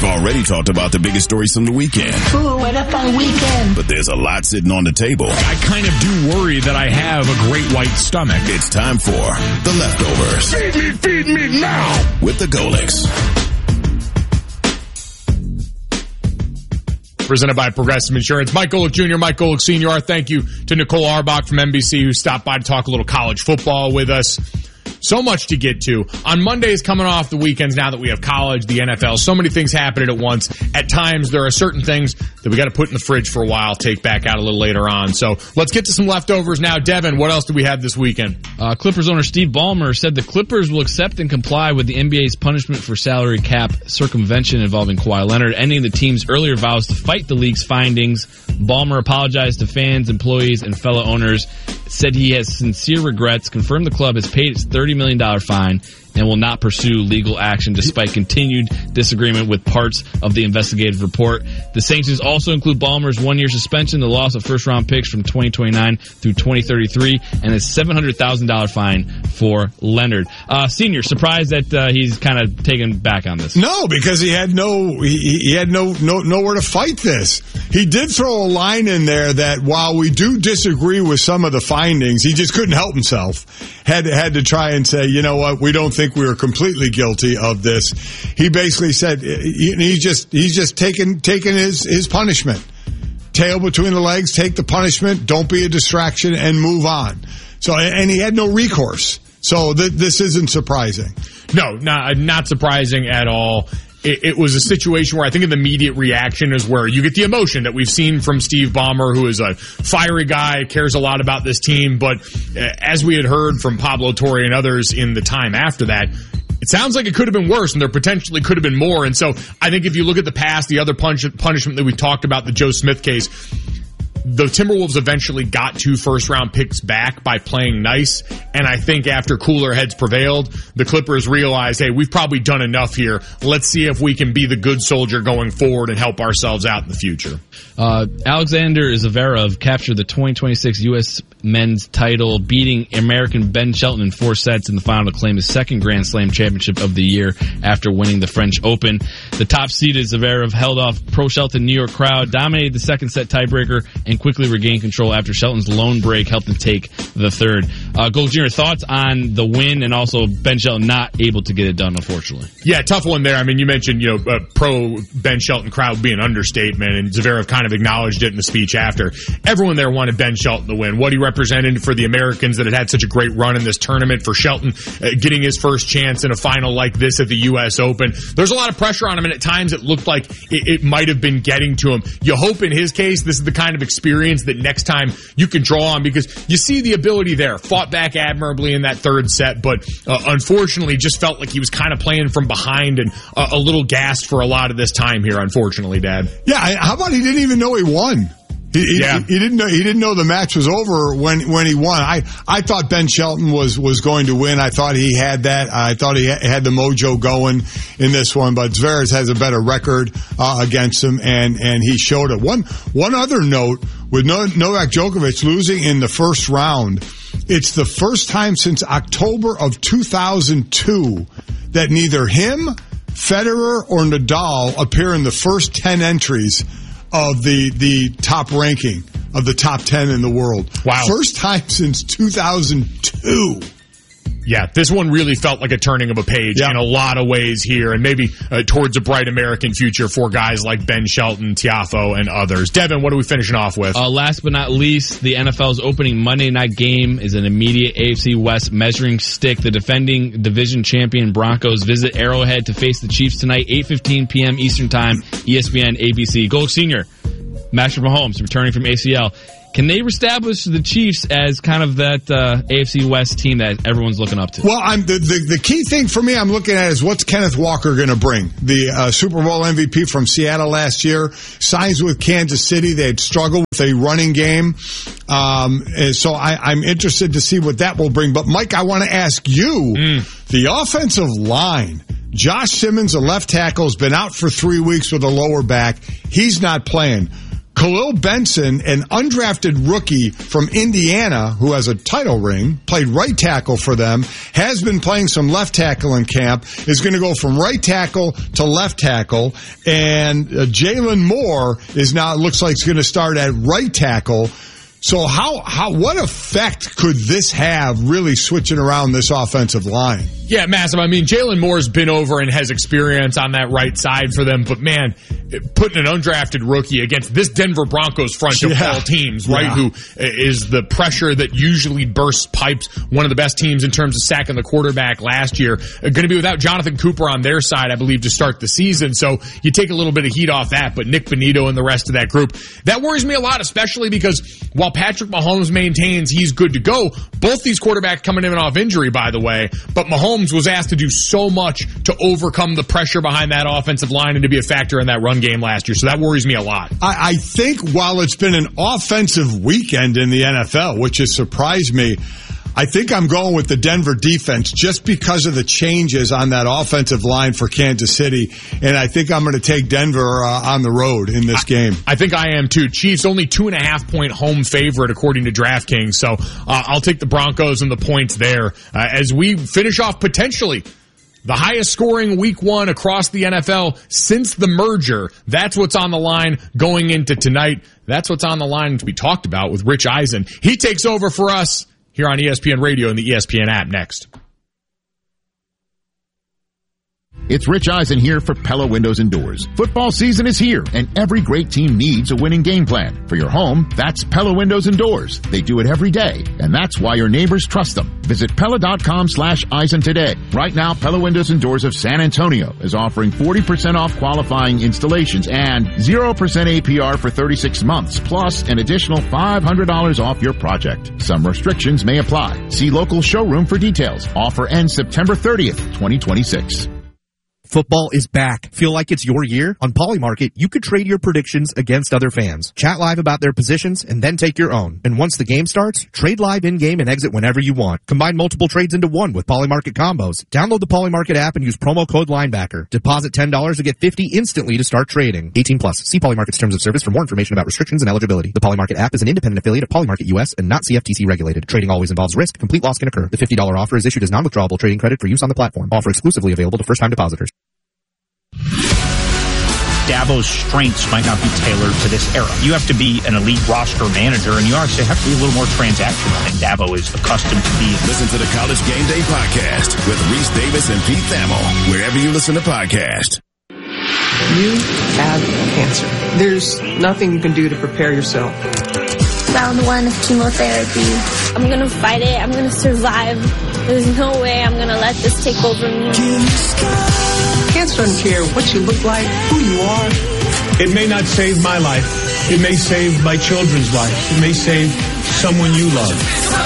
We've already talked about the biggest stories from the weekend. Ooh, what a fun weekend. But there's a lot sitting on the table. I kind of do worry that I have a great white stomach. It's time for The Leftovers. Feed me now. With the Golics. Presented by Progressive Insurance. Mike Golick Jr., Mike Golick Sr. Our thank you to Nicole Arbach from NBC who stopped by to talk a little college football with us. So much to get to. On Mondays, coming off the weekends, now that we have college, the NFL, so many things happening at once. At times, there are certain things that we got to put in the fridge for a while, take back out a little later on. So let's get to some leftovers now. Devin, what else do we have this weekend? Clippers owner Steve Ballmer said the Clippers will accept and comply with the NBA's punishment for salary cap circumvention involving Kawhi Leonard, ending the team's earlier vows to fight the league's findings. Ballmer apologized to fans, employees, and fellow owners, said he has sincere regrets, confirmed the club has paid its $30 million fine, and will not pursue legal action despite continued disagreement with parts of the investigative report. The sanctions also include Ballmer's one-year suspension, the loss of first-round picks from 2029 through 2033, and a $700,000 fine for Leonard. Senior, surprised that he's kind of taken back on this? No, because he had nowhere to fight this. He did throw a line in there that while we do disagree with some of the findings, he just couldn't help himself. Had to try and say, you know what, we don't think we are completely guilty of this. He basically said he's just taken his punishment. Tail between the legs, take the punishment, don't be a distraction, and move on. So, and he had no recourse. So this isn't surprising. No, not surprising at all. It was a situation where I think an immediate reaction is where you get the emotion that we've seen from Steve Ballmer, who is a fiery guy, cares a lot about this team. But as we had heard from Pablo Torre and others in the time after that, it sounds like it could have been worse, and there potentially could have been more. And so I think if you look at the past, the other punishment that we talked about, the Joe Smith case, the Timberwolves eventually got 2 first-round picks back by playing nice, and I think after cooler heads prevailed, the Clippers realized, hey, we've probably done enough here. Let's see if we can be the good soldier going forward and help ourselves out in the future. Alexander Zverev captured the 2026 U.S. men's title, beating American Ben Shelton in 4 sets in the final to claim his second Grand Slam championship of the year after winning the French Open. The top-seeded Zverev held off pro-Shelton New York crowd, dominated the second set tiebreaker, and quickly regained control after Shelton's lone break helped him take the third. Gold Jr., thoughts on the win and also Ben Shelton not able to get it done, unfortunately? Yeah, tough one there. I mean, you mentioned, pro Ben Shelton crowd would be an understatement, and Zverev kind of acknowledged it in the speech after. Everyone there wanted Ben Shelton to win. What he represented for the Americans that had such a great run in this tournament, for Shelton getting his first chance in a final like this at the U.S. Open. There's a lot of pressure on him, and at times it looked like it might have been getting to him. You hope in his case this is the kind of experience that next time you can draw on, because you see the ability there. Fought back admirably in that third set, but unfortunately just felt like he was kind of playing from behind and a little gassed for a lot of this time here, unfortunately, Dad. Yeah, how about he didn't even know he won? He didn't know the match was over when he won. I thought Ben Shelton was going to win. I thought he had that. I thought he had the mojo going in this one, but Zverev has a better record against him, and he showed it. One other note, with Novak Djokovic losing in the first round, it's the first time since October of 2002 that neither him, Federer, or Nadal appear in the first 10 entries of the top ranking of the top 10 in the world. Wow. First time since 2002. Yeah, this one really felt like a turning of a page in a lot of ways here, and maybe towards a bright American future for guys like Ben Shelton, Tiafoe, and others. Devin, what are we finishing off with? Last but not least, the NFL's opening Monday night game is an immediate AFC West measuring stick. The defending division champion Broncos visit Arrowhead to face the Chiefs tonight, 8:15 p.m. Eastern Time, ESPN, ABC. Gold Senior, Patrick Mahomes returning from ACL. Can they establish the Chiefs as kind of that AFC West team that everyone's looking up to? Well, the key thing for me I'm looking at is what's Kenneth Walker going to bring? The Super Bowl MVP from Seattle last year, signs with Kansas City. They had struggled with a running game. And so I'm interested to see what that will bring. But, Mike, I want to ask you, the offensive line, Josh Simmons, a left tackle, has been out for 3 weeks with a lower back. He's not playing. Khalil Benson, an undrafted rookie from Indiana who has a title ring, played right tackle for them, has been playing some left tackle in camp, is going to go from right tackle to left tackle, and Jalen Moore looks like he's going to start at right tackle. So what effect could this have really switching around this offensive line? Yeah, massive. I mean, Jalen Moore's been over and has experience on that right side for them, but man, putting an undrafted rookie against this Denver Broncos front of all teams, right, who is the pressure that usually bursts pipes, one of the best teams in terms of sacking the quarterback last year, going to be without Jonathan Cooper on their side, I believe, to start the season. So you take a little bit of heat off that, but Nick Bonito and the rest of that group, that worries me a lot, especially because while Patrick Mahomes maintains he's good to go, both these quarterbacks coming in off injury, by the way, but Mahomes was asked to do so much to overcome the pressure behind that offensive line and to be a factor in that run game last year. So that worries me a lot. I think while it's been an offensive weekend in the NFL, which has surprised me, I think I'm going with the Denver defense just because of the changes on that offensive line for Kansas City. And I think I'm going to take Denver on the road in this game. I think I am too. Chiefs only 2.5-point home favorite according to DraftKings. So I'll take the Broncos and the points there as we finish off potentially the highest scoring week one across the NFL since the merger. That's what's on the line going into tonight. That's what's on the line to be talked about with Rich Eisen. He takes over for us here on ESPN Radio and the ESPN app next. It's Rich Eisen here for Pella Windows and Doors. Football season is here, and every great team needs a winning game plan. For your home, that's Pella Windows and Doors. They do it every day, and that's why your neighbors trust them. Visit Pella.com/Eisen today. Right now, Pella Windows and Doors of San Antonio is offering 40% off qualifying installations and 0% APR for 36 months, plus an additional $500 off your project. Some restrictions may apply. See local showroom for details. Offer ends September 30th, 2026. Football is back. Feel like it's your year? On Polymarket, you could trade your predictions against other fans. Chat live about their positions and then take your own. And once the game starts, trade live in-game and exit whenever you want. Combine multiple trades into one with Polymarket combos. Download the Polymarket app and use promo code Linebacker. Deposit $10 to get $50 instantly to start trading. 18 plus. See Polymarket's terms of service for more information about restrictions and eligibility. The Polymarket app is an independent affiliate of Polymarket US and not CFTC regulated. Trading always involves risk. Complete loss can occur. The $50 offer is issued as non-withdrawable trading credit for use on the platform. Offer exclusively available to first-time depositors. Dabo's strengths might not be tailored to this era. You have to be an elite roster manager, and you actually have to be a little more transactional than Dabo is accustomed to being. Listen to the College Game Day podcast with Reese Davis and Pete Thamel, wherever you listen to podcasts. You have cancer. There's nothing you can do to prepare yourself. Round 1 of chemotherapy. I'm gonna fight it. I'm gonna survive. There's no way I'm gonna let this take over me. Cancer doesn't care what you look like, who you are. It may not save my life. It may save my children's life. It may save someone you love.